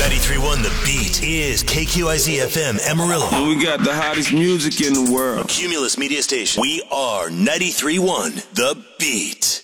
93.1 The Beat is KQIZ FM Amarillo. And we got the hottest music in the world. Cumulus Media Station. We are 93.1 The Beat.